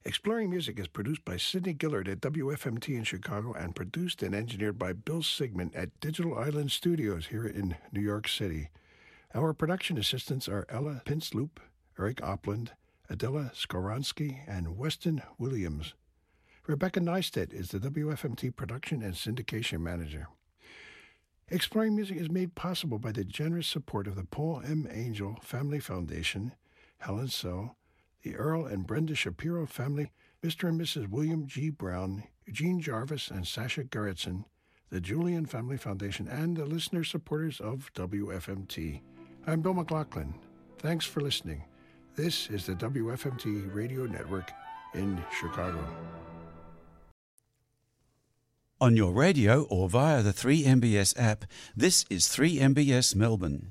Exploring Music is produced by Sidney Gillard at WFMT in Chicago and produced and engineered by Bill Sigmund at Digital Island Studios here in New York City. Our production assistants are Ella Pinsloop, Eric Opland, Adela Skoronsky, and Weston Williams. Rebecca Neistat is the WFMT production and syndication manager. Exploring Music is made possible by the generous support of the Paul M. Angel Family Foundation, Helen So, the Earl and Brenda Shapiro family, Mr. and Mrs. William G. Brown, Eugene Jarvis, and Sasha Gerritsen, the Julian Family Foundation, and the listener supporters of WFMT. I'm Bill McLaughlin. Thanks for listening. This is the WFMT Radio Network in Chicago. On your radio or via the 3MBS app, this is 3MBS Melbourne.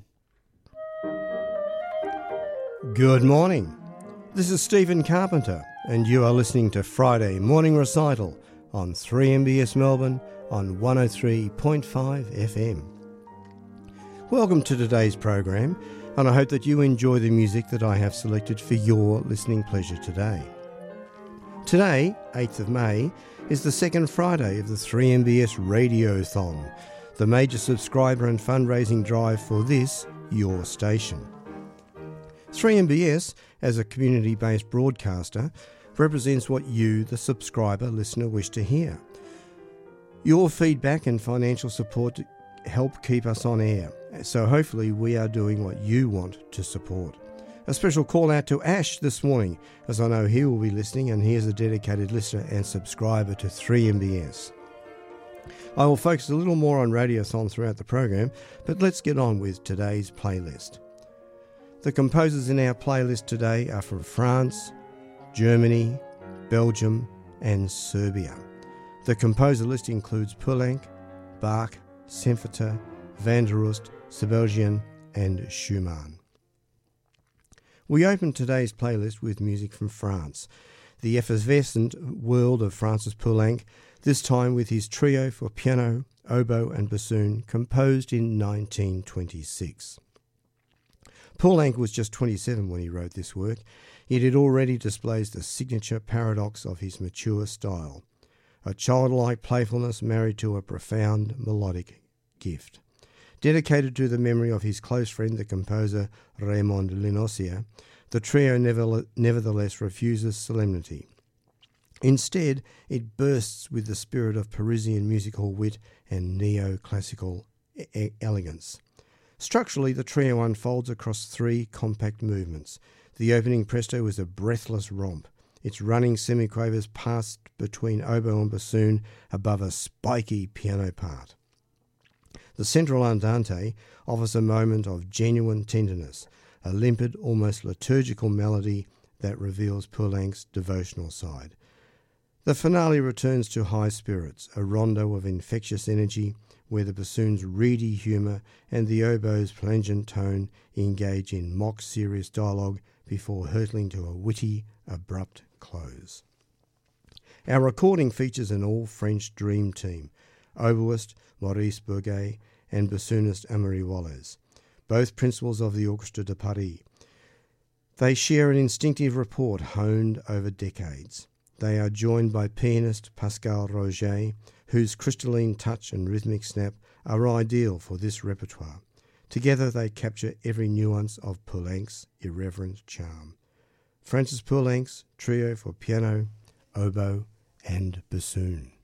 Good morning. This is Stephen Carpenter, and you are listening to Friday Morning Recital on 3MBS Melbourne on 103.5 FM. Welcome to today's program, and I hope that you enjoy the music that I have selected for your listening pleasure today. Today, 8th of May, is the second Friday of the 3MBS Radiothon, the major subscriber and fundraising drive for this, your station. 3MBS, as a community-based broadcaster, represents what you, the subscriber listener, wish to hear. Your feedback and financial support help keep us on air, so hopefully we are doing what you want to support. A special call out to Ash this morning, as I know he will be listening, and he is a dedicated listener and subscriber to 3MBS. I will focus a little more on Radiothon throughout the program, but let's get on with today's playlist. The composers in our playlist today are from France, Germany, Belgium, and Serbia. The composer list includes Poulenc, Bach, Senfter, Van der Rust, Sibelius, and Schumann. We open today's playlist with music from France, the effervescent world of Francis Poulenc, this time with his trio for piano, oboe, and bassoon, composed in 1926. Poulenc was just 27 when he wrote this work, yet it already displays the signature paradox of his mature style, a childlike playfulness married to a profound melodic gift. Dedicated to the memory of his close friend, the composer Raymond Lenossier, the trio nevertheless refuses solemnity. Instead, it bursts with the spirit of Parisian music hall wit and neoclassical elegance. Structurally, the trio unfolds across three compact movements. The opening presto is a breathless romp. Its running semiquavers pass between oboe and bassoon above a spiky piano part. The central andante offers a moment of genuine tenderness, a limpid, almost liturgical melody that reveals Poulenc's devotional side. The finale returns to high spirits, a rondo of infectious energy where the bassoon's reedy humour and the oboe's plangent tone engage in mock-serious dialogue before hurtling to a witty, abrupt close. Our recording features an all-French dream team, oboist Maurice Bourget and bassoonist Amory Wallace, both principals of the Orchestre de Paris. They share an instinctive rapport honed over decades. They are joined by pianist Pascal Roger, whose crystalline touch and rhythmic snap are ideal for this repertoire. Together they capture every nuance of Poulenc's irreverent charm. Francis Poulenc's trio for piano, oboe, and bassoon.